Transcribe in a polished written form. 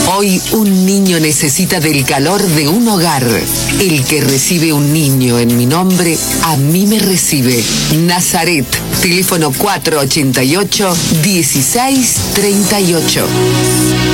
Hoy un niño necesita del calor de un hogar. El que recibe un niño en mi nombre, a mí me recibe. Nazaret, teléfono 488-1638.